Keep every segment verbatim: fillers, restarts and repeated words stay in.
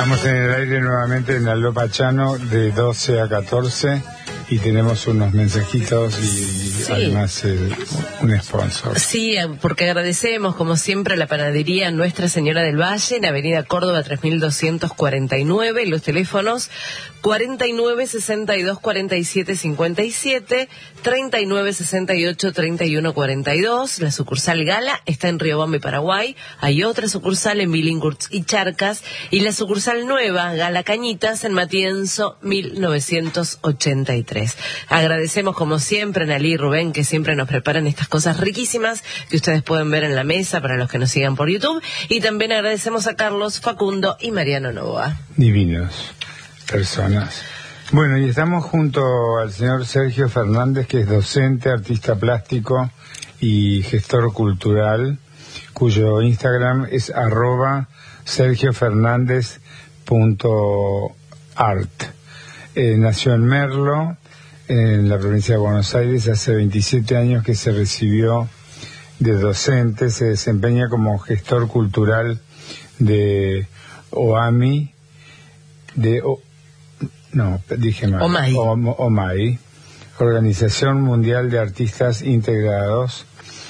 Estamos en el aire nuevamente en Aló Pachano de doce a catorce y tenemos unos mensajitos y, sí. además eh, un sponsor. Sí, porque agradecemos como siempre a la panadería Nuestra Señora del Valle en Avenida Córdoba tres mil doscientos cuarenta y nueve, los teléfonos cuarenta y nueve, sesenta y dos, cuarenta y siete, cincuenta y siete, treinta y nueve, sesenta y ocho, treinta y uno, cuarenta y dos. La sucursal Gala está en Riobamba y Paraguay. Hay otra sucursal en Billinghurst y Charcas, y la sucursal nueva Gala Cañitas en Matienzo mil novecientos ochenta y tres. Agradecemos como siempre a Nalí y Rubén, que siempre nos preparan estas cosas riquísimas que ustedes pueden ver en la mesa para los que nos sigan por YouTube, y también agradecemos a Carlos, Facundo y Mariano Novoa. Divinos personas. Bueno, y estamos junto al señor Sergio Fernández, que es docente, artista plástico y gestor cultural, cuyo Instagram es arroba sergiofernández punto art. Eh, nació en Merlo, en la provincia de Buenos Aires, hace veintisiete años que se recibió de docente, se desempeña como gestor cultural de O A M I, de o, no, dije mal, OMAI. O, OMAI, Organización Mundial de Artistas Integrados,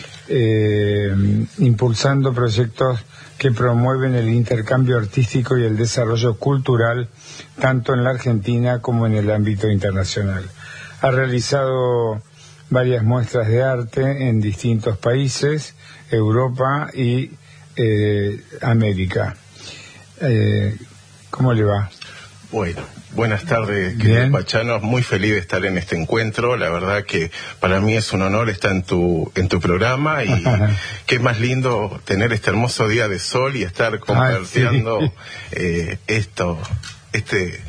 eh, impulsando proyectos que promueven el intercambio artístico y el desarrollo cultural tanto en la Argentina como en el ámbito internacional. Ha realizado varias muestras de arte en distintos países, Europa y eh, América. Eh, ¿Cómo le va? Bueno, buenas tardes, querido Pachano. Muy feliz de estar en este encuentro. La verdad que para mí es un honor estar en tu en tu programa, y qué más lindo tener este hermoso día de sol y estar compartiendo ah, sí. eh, esto, este...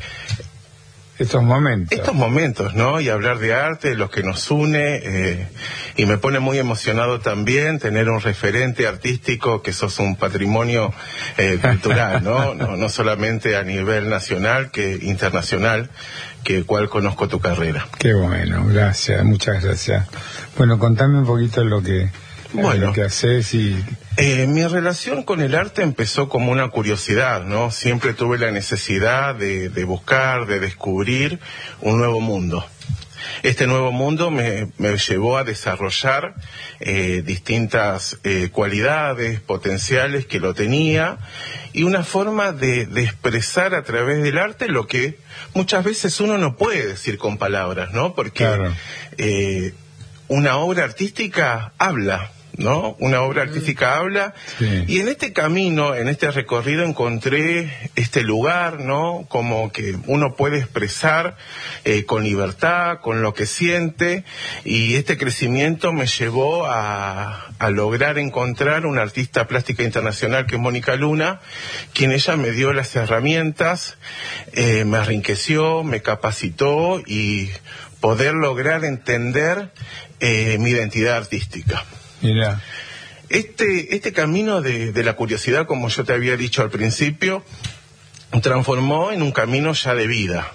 Estos momentos. Estos momentos, ¿no? Y hablar de arte, lo que nos une, eh, y me pone muy emocionado también tener un referente artístico, que sos un patrimonio eh, cultural, ¿no? ¿no? No solamente a nivel nacional, que internacional, que cual conozco tu carrera. Qué bueno, gracias, muchas gracias. Bueno, contame un poquito lo que... Bueno, lo que haces y... Eh, mi relación con el arte empezó como una curiosidad, ¿no? Siempre tuve la necesidad de, de buscar, de descubrir un nuevo mundo. Este nuevo mundo me, me llevó a desarrollar eh, distintas eh, cualidades potenciales que lo tenía, y una forma de, de expresar a través del arte lo que muchas veces uno no puede decir con palabras, ¿no? Porque claro. eh, una obra artística habla, ¿no? Una obra artística habla, sí. Y en este camino, en este recorrido, encontré este lugar, ¿no? Como que uno puede expresar eh, con libertad, con lo que siente, y este crecimiento me llevó a, a lograr encontrar una artista plástica internacional que es Mónica Luna, quien ella me dio las herramientas, eh, me enriqueció, me capacitó, y poder lograr entender eh, mi identidad artística. Mira. Este, este camino de, de la curiosidad, como yo te había dicho al principio, transformó en un camino ya de vida,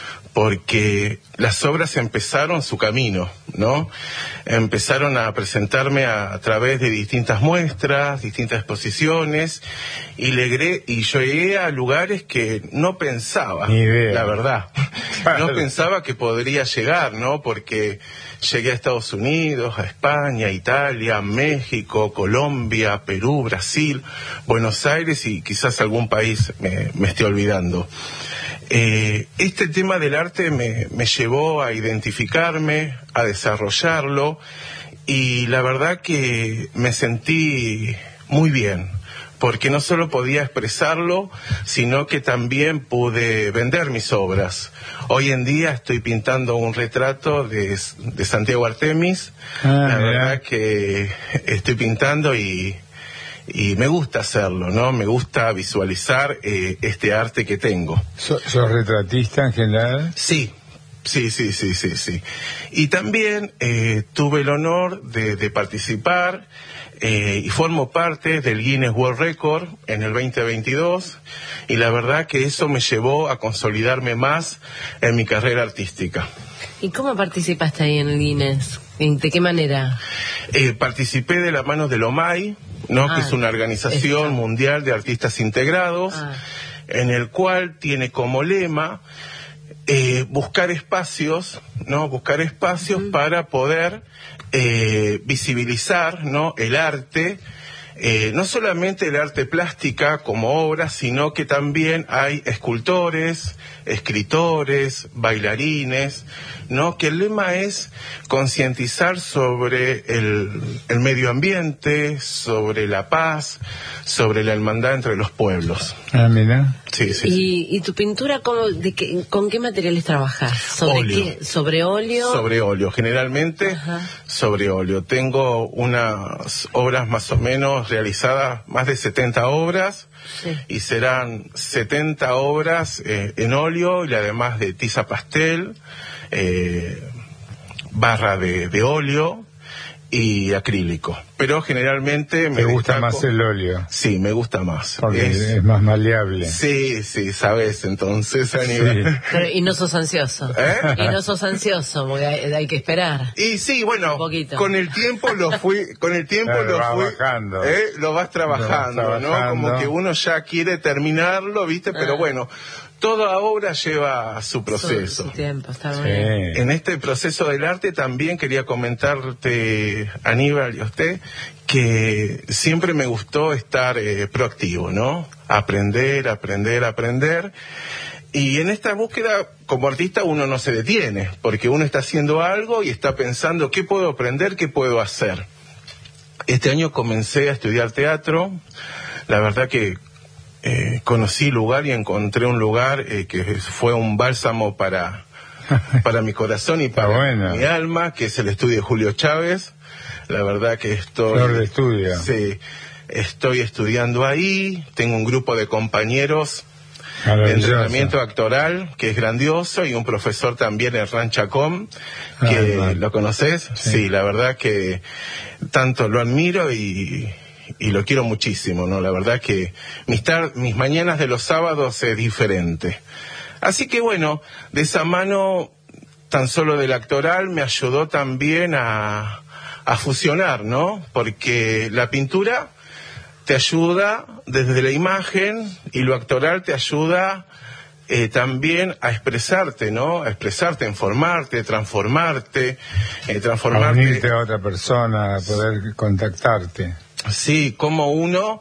porque las obras empezaron su camino, ¿no? Empezaron a presentarme a, a través de distintas muestras, distintas exposiciones, y logré, y yo llegué a lugares que no pensaba, Ni idea. La verdad. No pensaba que podría llegar, ¿no? Porque llegué a Estados Unidos, a España, Italia, México, Colombia, Perú, Brasil, Buenos Aires, y quizás algún país me, me esté olvidando. Eh, este tema del arte me, me llevó a identificarme, a desarrollarlo, y la verdad que me sentí muy bien, porque no solo podía expresarlo, sino que también pude vender mis obras. Hoy en día estoy pintando un retrato de, de Santiago Artemis, ah, la verdad yeah. que estoy pintando y... y me gusta hacerlo, ¿no? Me gusta visualizar eh, este arte que tengo. ¿Sos retratista en general? Sí, sí, sí, sí, sí, sí. Y también eh, tuve el honor de, de participar eh, y formo parte del Guinness World Record en el veinte veintidós, y la verdad que eso me llevó a consolidarme más en mi carrera artística. ¿Y cómo participaste ahí en el Guinness? ¿De qué manera? Eh, participé de la mano del OMAI, ¿no? Ah, que es una organización está. mundial de artistas integrados. Ah. en el cual tiene como lema eh, buscar espacios, ¿no? Buscar espacios mm. para poder eh, visibilizar, ¿no? El arte. Eh, no solamente el arte plástica como obra, sino que también hay escultores, escritores, bailarines, ¿no? Que el lema es concientizar sobre el, el medio ambiente, sobre la paz, sobre la hermandad entre los pueblos. Ah, mira. Sí, sí, ¿Y, sí. ¿Y tu pintura cómo, de qué, con qué materiales trabajas? ¿Sobre óleo. qué? ¿Sobre óleo? Sobre óleo, generalmente. Ajá. Sobre óleo. Tengo unas obras más o menos realizadas, más de setenta obras, sí. Y serán setenta obras eh, en óleo y además de tiza pastel, eh, barra de, de óleo y acrílico. Pero generalmente me ¿Te gusta destaco... más el óleo? Sí, me gusta más. Porque es, es más maleable. Sí, sí, sabes, entonces a nivel... Sí. Pero, y no sos ansioso. ¿Eh? Y no sos ansioso, porque hay, hay que esperar. Y sí, bueno, con el tiempo lo fui, con el tiempo claro, lo fui, bajando. ¿eh? Lo vas trabajando, lo vas trabajando, ¿no? Como que uno ya quiere terminarlo, ¿viste? Pero ah. bueno, toda obra lleva su proceso. Su, su tiempo, está sí. bien. En este proceso del arte también quería comentarte, Aníbal y a usted, que siempre me gustó estar eh, proactivo, ¿no? Aprender, aprender, aprender. Y en esta búsqueda, como artista, uno no se detiene, porque uno está haciendo algo y está pensando, ¿qué puedo aprender? ¿Qué puedo hacer? Este año comencé a estudiar teatro. La verdad que eh, conocí lugar y encontré un lugar eh, que fue un bálsamo para, para mi corazón y para bueno. mi alma, que es el estudio Julio Chávez. La verdad que estoy... Flor de estudio. Sí, estoy estudiando ahí, tengo un grupo de compañeros de entrenamiento actoral que es grandioso y un profesor también, Hernán Chacón, que ah, ¿lo conoces? Sí. sí, la verdad que tanto lo admiro y, y lo quiero muchísimo, ¿no? La verdad que mis, tar- mis mañanas de los sábados es diferente. Así que bueno, de esa mano tan solo del actoral me ayudó también a... a fusionar, ¿no? Porque la pintura te ayuda desde la imagen y lo actoral te ayuda eh, también a expresarte, ¿no? A expresarte, a informarte, transformarte, eh, transformarte. A unirte a otra persona, a poder contactarte. Sí, como uno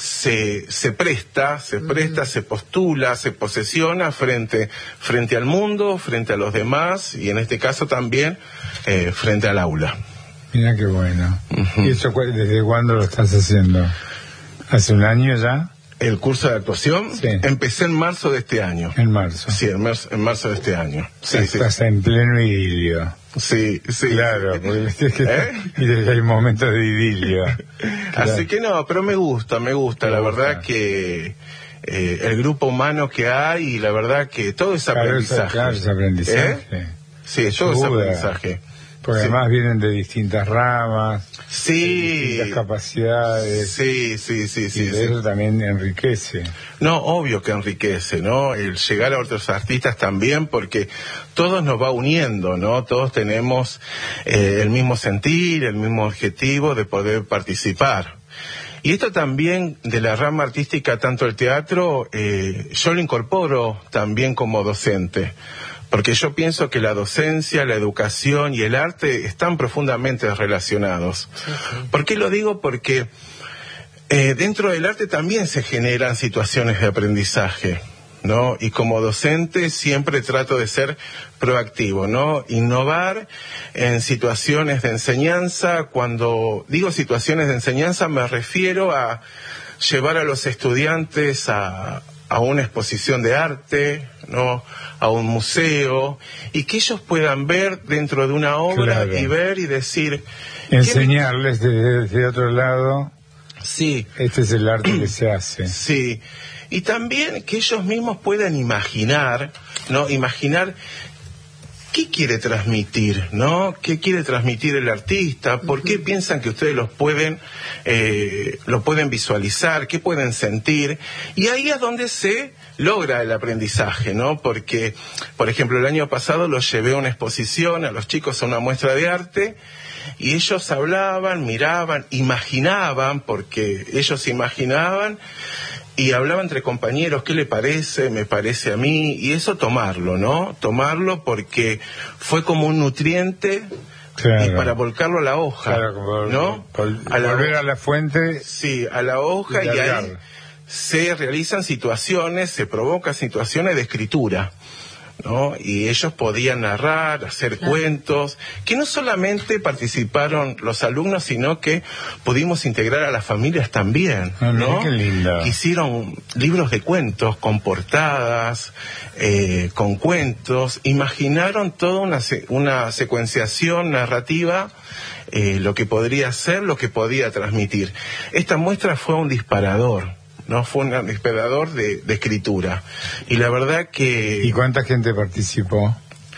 se, se presta, se presta, mm. se postula, se posesiona frente, frente al mundo, frente a los demás y en este caso también eh, frente al aula. Mira qué bueno. Uh-huh. ¿Y eso desde cuándo lo estás haciendo? ¿Hace un año ya? El curso de actuación, sí. Empecé en marzo de este año. En marzo. Sí, en marzo, en marzo de este año. Sí, estás sí. en pleno idilio. Sí, sí. Claro, porque es que ¿eh? Y desde el momento de idilio. Claro. Así que no, pero me gusta, me gusta. Me la gusta. Verdad que eh, el grupo humano que hay y la verdad que todo es aprendizaje. Claro, es aprendizaje. ¿Eh? Sí, todo es aprendizaje. Porque sí. Además vienen de distintas ramas, sí, de distintas capacidades. Sí, sí, sí, sí. Y de sí. eso también enriquece. No, obvio que enriquece, ¿no? El llegar a otros artistas también, porque todos nos va uniendo, ¿no? Todos tenemos eh, el mismo sentir, el mismo objetivo de poder participar. Y esto también de la rama artística, tanto el teatro, eh, yo lo incorporo también como docente. Porque yo pienso que la docencia, la educación y el arte están profundamente relacionados. Sí, sí. ¿Por qué lo digo? Porque eh, dentro del arte también se generan situaciones de aprendizaje, ¿no? Y como docente siempre trato de ser proactivo, ¿no? Innovar en situaciones de enseñanza. Cuando digo situaciones de enseñanza me refiero a llevar a los estudiantes a... a una exposición de arte, ¿no? A un museo, y que ellos puedan ver dentro de una obra claro. Y ver y decir... Enseñarles me... desde, desde otro lado, sí. Este es el arte que se hace. Sí, y también que ellos mismos puedan imaginar, ¿no? Imaginar... ¿Qué quiere transmitir, no? ¿Qué quiere transmitir el artista? ¿Por qué piensan que ustedes los pueden, eh, lo pueden visualizar? ¿Qué pueden sentir? Y ahí es donde se logra el aprendizaje, ¿no? Porque, por ejemplo, el año pasado los llevé a una exposición, a los chicos a una muestra de arte, y ellos hablaban, miraban, imaginaban, porque ellos imaginaban, y hablaba entre compañeros, ¿qué le parece? Me parece a mí, y eso tomarlo, ¿no? Tomarlo porque fue como un nutriente. Claro. Y para volcarlo a la hoja, claro, como, ¿no? Vol, a la, volver a la fuente. Sí, a la hoja, y, y ahí se realizan situaciones, se provocan situaciones de escritura, ¿no? Y ellos podían narrar, hacer claro. cuentos, que no solamente participaron los alumnos, sino que pudimos integrar a las familias también, ah, ¿no? Qué lindo. Hicieron libros de cuentos con portadas, eh, con cuentos, imaginaron toda una, una secuenciación narrativa, eh, lo que podría ser, lo que podía transmitir. Esta muestra fue un disparador. No fue un disparador de, de escritura. Y la verdad que... ¿Y cuánta gente participó?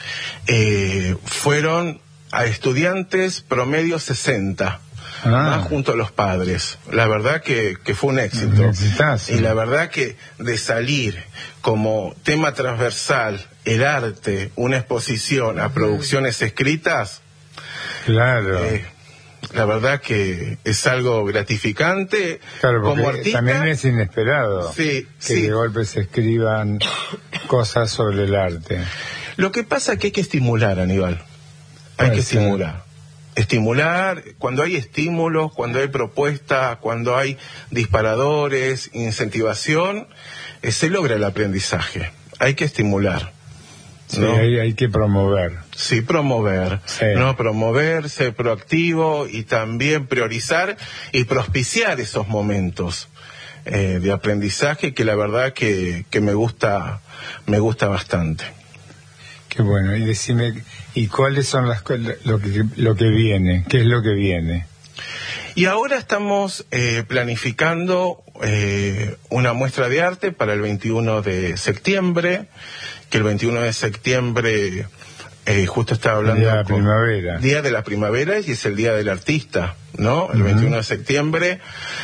Eh, fueron a estudiantes promedio sesenta, ah. más junto a los padres. La verdad que, que fue un éxito. Y la verdad que de salir como tema transversal el arte, una exposición a producciones escritas... Claro. Eh, La verdad que es algo gratificante. Claro, como artista. También es inesperado sí, que sí. de golpe se escriban cosas sobre el arte. Lo que pasa es que hay que estimular, Aníbal. Hay que estimular. Estimular, cuando hay estímulos, cuando hay propuestas, cuando hay disparadores, incentivación, eh, se logra el aprendizaje. Hay que estimular. Sí, ¿no? hay, hay que promover. Sí, promover. Sí. No, promover, ser proactivo y también priorizar y propiciar esos momentos eh, de aprendizaje que la verdad que, que me gusta, me gusta bastante. Qué bueno. Y decime, ¿y cuáles son las lo que lo que viene? ¿Qué es lo que viene? Y ahora estamos eh, planificando eh, una muestra de arte para el veintiuno de septiembre, que el veintiuno de septiembre eh, justo estaba hablando... Día de la primavera. Día de la primavera, y es el Día del Artista, ¿no? El uh-huh. veintiuno de septiembre,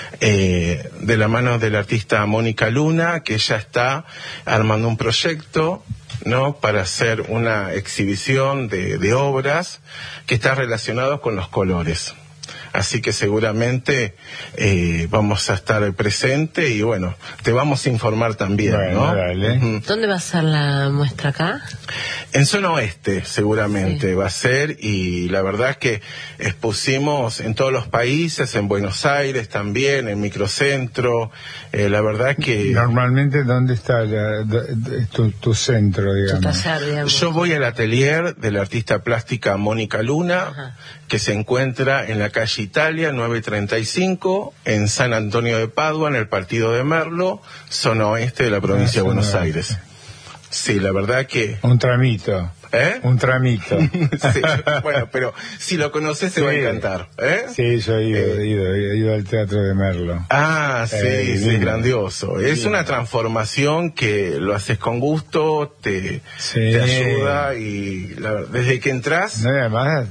eh, de la mano de la artista Mónica Luna, que ella está armando un proyecto, ¿no? Para hacer una exhibición de, de obras que está relacionado con los colores. Así que seguramente eh, vamos a estar presentes y bueno, te vamos a informar también, bueno, ¿no? Dale. Uh-huh. ¿Dónde va a ser la muestra acá? En zona oeste seguramente sí. va a ser, y la verdad es que expusimos en todos los países, en Buenos Aires también, en Microcentro, eh, la verdad que... Normalmente, ¿dónde está la, tu, tu centro, digamos? Tu taller, digamos? Yo voy al atelier de la artista plástica Mónica Luna, ajá. que se encuentra en la calle Italia nueve treinta y cinco, en San Antonio de Padua, en el partido de Merlo, zona oeste de la provincia ah, de Buenos Aires. Sí, la verdad que... Un tramito. ¿Eh? Un tramito. Sí, bueno, pero si lo conoces te sí. va a encantar. ¿Eh? Sí, yo he ido, eh. he, ido, he ido al Teatro de Merlo. Ah, sí, eh, sí, grandioso. Es bien. Una transformación que lo haces con gusto, te, sí. te ayuda, y la, desde que entras... No, además...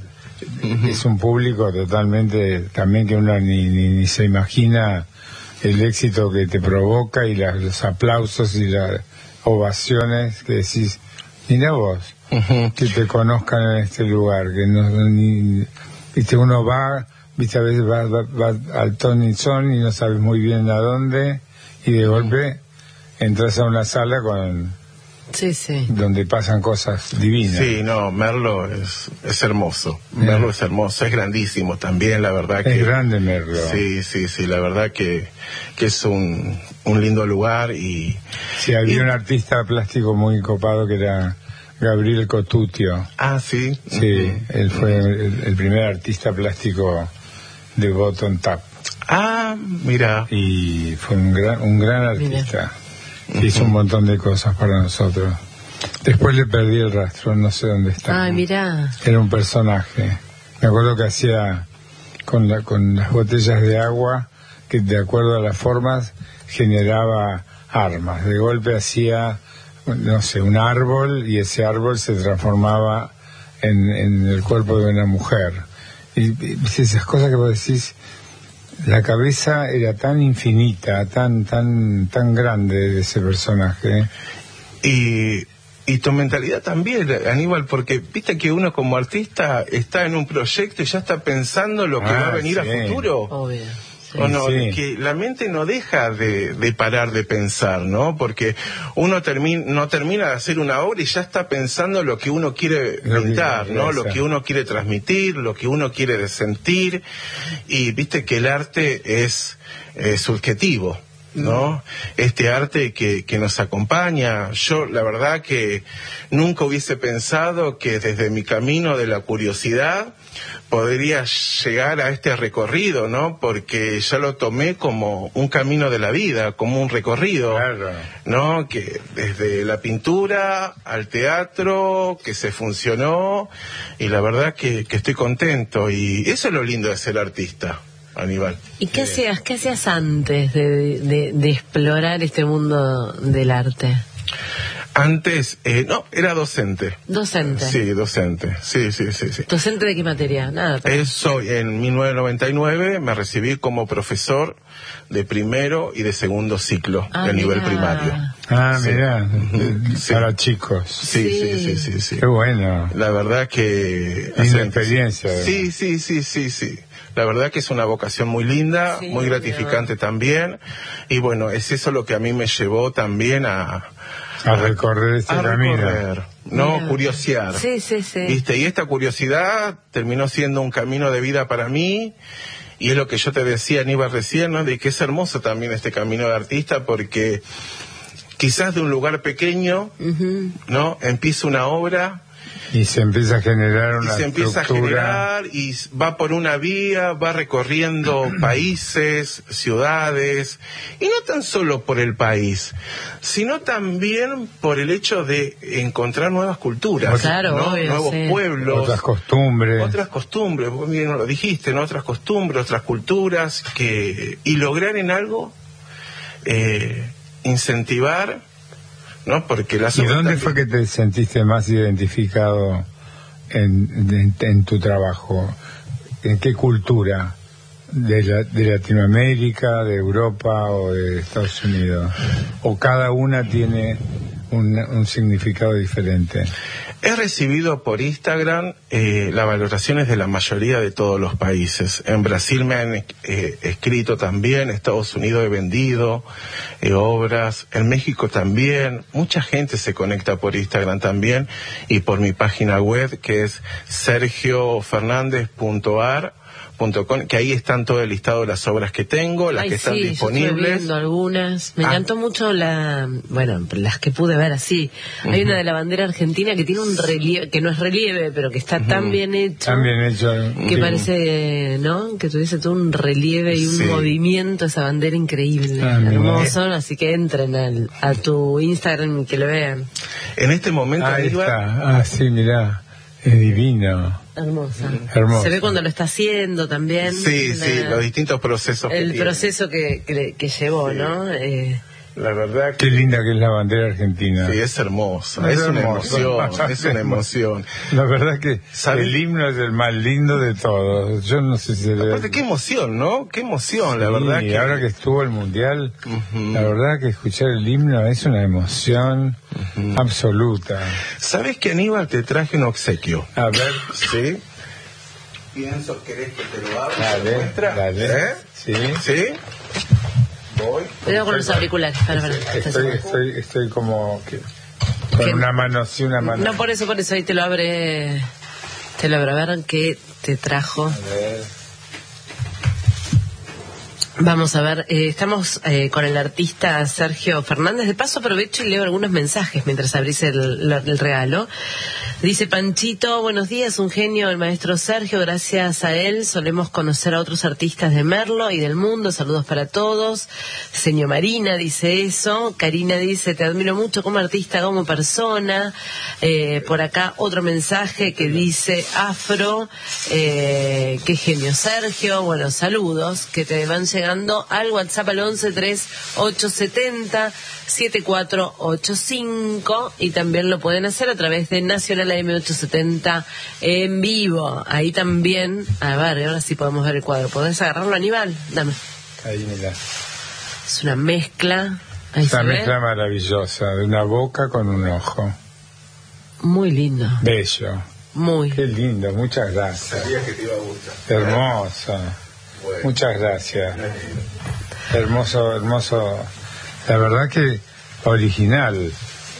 Es un público totalmente, también que uno ni, ni, ni se imagina el éxito que te provoca, y la, los aplausos y las ovaciones que decís, mira vos, uh-huh. que te conozcan en este lugar, que no, ni, viste, uno va, viste, a veces va, va, va al ton y son y no sabes muy bien a dónde, y de uh-huh. golpe entras a una sala con... Sí, sí. Donde pasan cosas divinas. Sí, no, Merlo es, es hermoso. Yeah. Merlo es hermoso, es grandísimo también, la verdad es que... Es grande Merlo. Sí, sí, sí, la verdad que, que es un, un lindo lugar y... Sí, había y... un artista plástico muy copado que era Gabriel Cotutio. Ah, sí. Sí, uh-huh. él fue uh-huh. el, el primer artista plástico de Bottom Tap. Ah, mira. Y fue un gran, un gran artista. Mira. Hizo un montón de cosas para nosotros. Después le perdí el rastro, no sé dónde está. Ay, mirá. Era un personaje. Me acuerdo que hacía con, la, con las botellas de agua, que de acuerdo a las formas generaba armas. De golpe hacía, no sé, un árbol, y ese árbol se transformaba en, en el cuerpo de una mujer. Y, y esas cosas que vos decís... La cabeza era tan infinita, tan tan tan grande de ese personaje. Y, y tu mentalidad también, Aníbal, porque viste que uno como artista está en un proyecto y ya está pensando lo que ah, va a venir sí. a futuro. Obvio. ¿O no? Sí. De que la mente no deja de, de parar de pensar, ¿no? Porque uno termina, no termina de hacer una obra y ya está pensando lo que uno quiere Lo que pintar, ¿no? interesa. Lo que uno quiere transmitir, lo que uno quiere sentir. Y viste que el arte es eh, subjetivo, ¿no? Este arte que, que nos acompaña. Yo la verdad que nunca hubiese pensado que desde mi camino de la curiosidad podría llegar a este recorrido, ¿no? Porque ya lo tomé como un camino de la vida, como un recorrido, Claro. ¿no? Que desde la pintura al teatro, que se funcionó, y la verdad que, que estoy contento, y eso es lo lindo de ser artista, Aníbal. ¿Y qué hacías, qué hacías antes de, de, de explorar este mundo del arte? Antes, eh, no, era docente. Docente. Sí, docente. Sí, sí, sí, sí. ¿Docente de qué materia? Nada. pero- Eh, soy, en mil novecientos noventa y nueve me recibí como profesor de primero y de segundo ciclo Ah, de nivel mirá. primario. Ah, Sí. mirá, Ujú, sí. para chicos. Sí, sí, sí, sí, sí. Qué bueno. La verdad que... Linda experiencia. Sí, sí, sí, sí, sí. La verdad que es una vocación muy linda, Sí, muy gratificante también. Y bueno, es eso lo que a mí me llevó también a... A recorrer este a camino. recorrer, ¿no? Bien. Curiosear. Sí, sí, sí. ¿Viste? Y esta curiosidad terminó siendo un camino de vida para mí, y es lo que yo te decía, Aníbal, recién, ¿no? De que es hermoso también este camino de artista, porque quizás de un lugar pequeño, Ujú. ¿no? Empieza una obra Y se empieza a generar y una se empieza a estructura. generar y va por una vía, va recorriendo países, ciudades, y no tan solo por el país, sino también por el hecho de encontrar nuevas culturas, Claro, ¿no? obvio, Nuevos sí. pueblos, Otras costumbres. otras costumbres, vos bien lo dijiste, ¿no? Otras costumbres, otras culturas, que y lograr en algo eh, incentivar, ¿no? Porque las ¿Y obras dónde también- fue que te sentiste más identificado en, en, en tu trabajo? ¿En qué cultura? ¿De, la- de Latinoamérica, de Europa o de Estados Unidos? ¿O cada una tiene un, un significado diferente? He recibido por Instagram eh, las valoraciones de la mayoría de todos los países. En Brasil me han eh, escrito también, en Estados Unidos he vendido eh, obras, en México también. Mucha gente se conecta por Instagram también, y por mi página web, que es sergio fernandez punto ar punto com, que ahí están todo el listado de las obras que tengo, las Ay, que están sí, yo estuve disponibles. viendo algunas. Me Ah. encantó mucho la, bueno, las que pude ver así. Hay una de la bandera argentina que tiene un relieve, que no es relieve, pero que está tan bien hecho. También hecho. Que sí. parece, ¿no? Que tuviese todo un relieve y un Sí. movimiento, esa bandera increíble, Ah, mira. hermoso. Así que entren al, a tu Instagram y que lo vean. En este momento, Ahí Aníbal, está. Ah, sí, mirá. Es divino. Hermosa. Hermoso. Se ve cuando lo está haciendo también. sí, sí, la- los distintos procesos que el tiene. proceso que, que, que llevó, Sí. ¿no? Eh, La verdad Qué que linda que es la bandera argentina. sí, es hermosa, Es es, una hermoso. emoción, es una emoción. La verdad que ¿Sabes? el himno es el más lindo de todos. Yo no sé si se le... Aparte, qué emoción, ¿no? Qué emoción, la Sí, verdad y que... ahora que estuvo el mundial, Ujú. la verdad que escuchar el himno es una emoción absoluta. ¿Sabes que, Aníbal, te traje un obsequio? A ver, ¿Sí? Pienso, ¿querés que te lo abra? dale, ¿Te lo muestra? dale. ¿Eh? Sí. ¿Sí? Voy. cuidado con los auriculares, para, para. Estoy, estoy, estoy como que- con ¿Qué? una mano sí, una mano. No, por eso, por eso, ahí te lo abre, te lo abre, a ver qué te trajo. A ver. Vamos a ver, eh, estamos eh, con el artista Sergio Fernández. De paso aprovecho y leo algunos mensajes mientras abrís el, la- el regalo. Dice Panchito, buenos días, un genio el maestro Sergio, gracias a él solemos conocer a otros artistas de Merlo y del mundo, saludos para todos. Señor Marina dice eso, Karina dice, te admiro mucho como artista, como persona. Eh, por acá otro mensaje que dice Afro, eh, qué genio Sergio, bueno, saludos que te van llegando al WhatsApp al once tres ocho setenta siete cuatro ocho cinco, y también lo pueden hacer a través de Nacional A M ochocientos setenta en vivo. Ahí también, a ver, ahora sí podemos ver el cuadro. ¿Podés agarrarlo, Aníbal? Dame. Ahí, mira. Es una mezcla. Ahí Esa se ve. mezcla maravillosa, de una boca con un ojo. Muy lindo. Bello. Muy. Qué lindo, muchas gracias. Sabía que te iba a gustar. Hermosa. Bueno. Muchas gracias. Hermoso, hermoso. La verdad que original.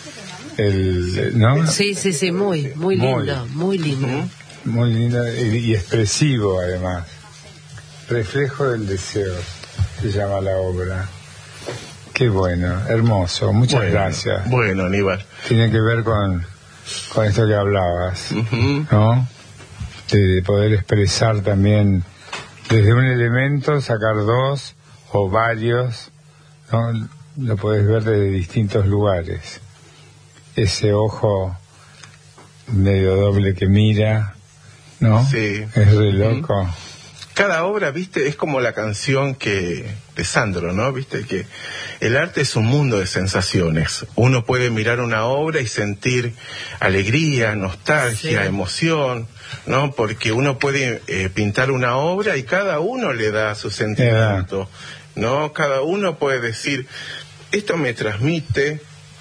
El, ¿no? Sí, sí, sí, muy, muy lindo, muy, muy lindo. Muy lindo y, y expresivo además. Reflejo del deseo, se llama la obra. Qué bueno, hermoso, muchas bueno, gracias. Bueno, Aníbal. Tiene que ver con, con esto que hablabas, uh-huh. ¿no? De, de poder expresar también desde un elemento, sacar dos o varios, ¿no? Lo puedes ver desde distintos lugares. Ese ojo medio doble que mira, ¿no? Sí. Es re loco. Uh-huh. Cada obra, viste, es como la canción que de Sandro, ¿no? Viste que el arte es un mundo de sensaciones. Uno puede mirar una obra y sentir alegría, nostalgia, sí. emoción, ¿no? Porque uno puede eh, pintar una obra y cada uno le da su sentimiento, ¿no? Cada uno puede decir, esto me transmite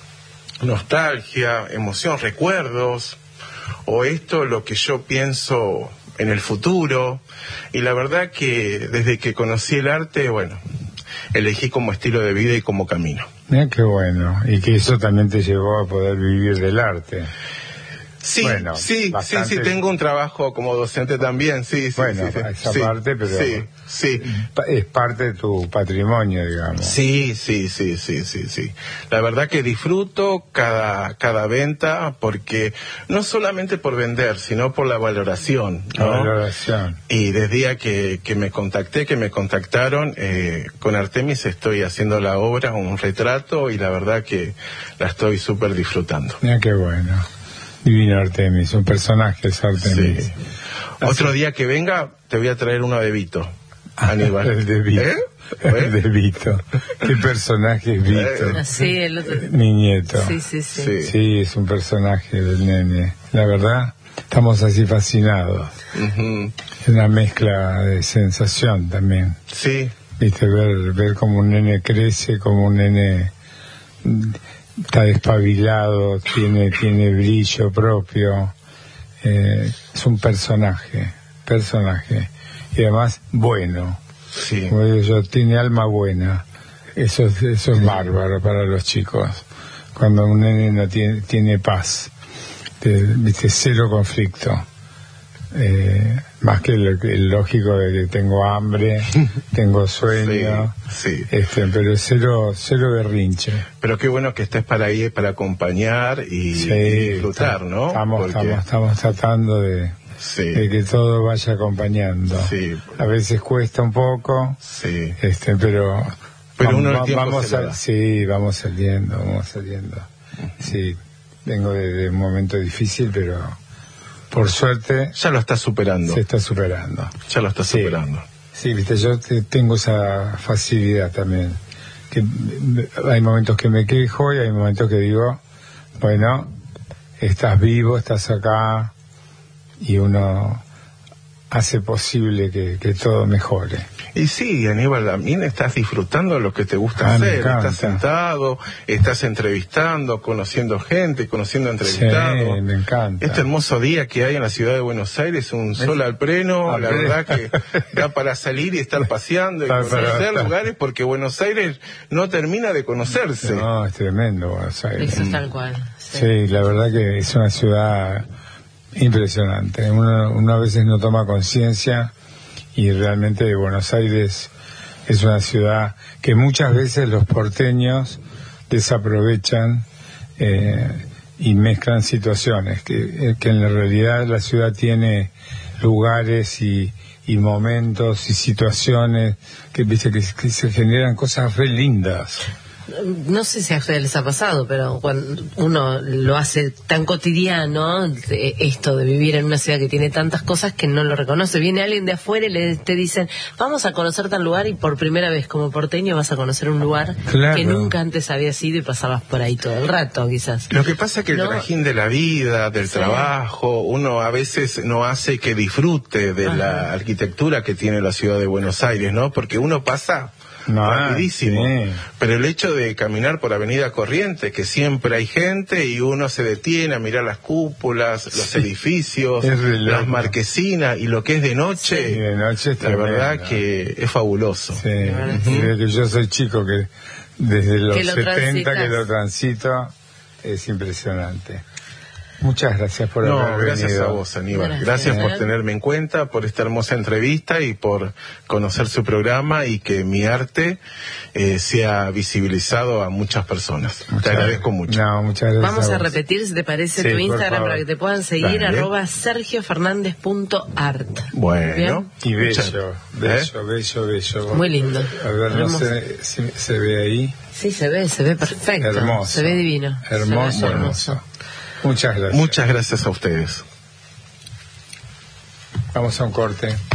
nostalgia, emoción, recuerdos, o esto lo que yo pienso en el futuro. Y la verdad que desde que conocí el arte, bueno, elegí como estilo de vida y como camino. Mira qué bueno, y que eso también te llevó a poder vivir del arte. Sí, bueno, sí, bastante... sí, sí, tengo un trabajo como docente también, sí, sí. Bueno, sí, sí, esa sí, parte, pero sí, sí. es parte de tu patrimonio, digamos. Sí, sí, sí, sí, sí, sí. La verdad que disfruto cada cada venta, porque no solamente por vender, sino por la valoración, ¿no? La valoración. Y desde el día que, que me contacté, que me contactaron, eh, con Artemis estoy haciendo la obra, un retrato, y la verdad que la estoy súper disfrutando. Mira qué bueno. Divino Artemis, un personaje es Artemis. Sí. Otro día que venga, te voy a traer uno de Vito, Aníbal. El de Vito. ¿Eh? El de Vito. ¿Qué personaje es Vito? Sí, el otro. Mi nieto. Sí, sí, sí, sí. Sí, es un personaje del nene. La verdad, estamos así fascinados. Uh-huh. Es una mezcla de sensación también. Sí. Viste, ver, ver cómo un nene crece, como un nene está despabilado, tiene tiene brillo propio, eh, es un personaje, personaje, y además bueno, sí. Como digo yo, tiene alma buena, eso es, eso es bárbaro para los chicos, cuando un nene no tiene, tiene paz, de, viste, cero conflicto. Eh, más que el, el lógico de que tengo hambre, tengo sueño, sí, sí. Este, pero cero, cero berrinche. Pero qué bueno que estés para ahí, para acompañar y, sí, y disfrutar, ¿no? Estamos, Porque... estamos, estamos tratando de, sí. de que todo vaya acompañando. Sí. A veces cuesta un poco, sí. este, pero, pero vamos, uno el tiempo vamos se a, lo da. sí, vamos saliendo, vamos saliendo. Sí, vengo de, de un momento difícil, pero por suerte ya lo estás superando. Se está superando. Ya lo estás sí. superando. Sí, viste, yo te, tengo esa facilidad también. Que hay momentos que me quejo y hay momentos que digo, bueno, estás vivo, estás acá, y uno hace posible que, que todo mejore. Y sí, Aníbal, también estás disfrutando lo que te gusta ah, hacer. Estás sentado, estás entrevistando, conociendo gente, conociendo entrevistados. Sí, me encanta. Este hermoso día que hay en la ciudad de Buenos Aires, un sol al pleno, la verdad que da para salir y estar paseando y conocer lugares, porque Buenos Aires no termina de conocerse. No, es tremendo Buenos Aires. Eso es tal cual. Sí. Sí, la verdad que es una ciudad impresionante. Uno, uno a veces no toma conciencia, y realmente Buenos Aires es una ciudad que muchas veces los porteños desaprovechan eh, y mezclan situaciones, que, que en la realidad la ciudad tiene lugares y, y momentos y situaciones que, viste, que, que se generan cosas re lindas. No sé si a ustedes les ha pasado, pero cuando uno lo hace tan cotidiano, de esto de vivir en una ciudad que tiene tantas cosas, que no lo reconoce. Viene alguien de afuera y le, te dicen, vamos a conocer tal lugar, y por primera vez como porteño vas a conocer un lugar claro. que nunca antes habías ido y pasabas por ahí todo el rato, quizás. Lo que pasa es que el no. trajín de la vida, del sí. trabajo, uno a veces no hace que disfrute de Ajá. la arquitectura que tiene la ciudad de Buenos Aires, ¿no? Porque uno pasa no, rapidísimo. Sí. Pero el hecho de caminar por Avenida Corrientes, que siempre hay gente y uno se detiene a mirar las cúpulas, los sí. edificios, las marquesinas y lo que es de noche, sí, de noche es la verdad que es fabuloso. Sí, uh-huh. Desde que yo soy chico, que desde los que setenta transitas. que lo transito, es impresionante. Muchas gracias por no, haber gracias venido. a vos, Aníbal. Gracias, gracias por ¿eh? tenerme en cuenta, por esta hermosa entrevista y por conocer su programa y que mi arte eh, sea visibilizado a muchas personas. Muchas te agradezco mucho. No, muchas gracias. Vamos a, a repetir, si te parece, sí, tu Instagram para que te puedan seguir, Dale. arroba sergio fernández punto art. Bueno. ¿Bien? Y bello, Muchas, bello, ¿eh? bello, bello. Muy lindo. A ver, no Hermoso. sé si se ve ahí. Sí, se ve, se ve perfecto. Hermoso. Se ve divino. Hermoso, Se ve hermoso. Muchas gracias. Muchas gracias a ustedes. Vamos a un corte.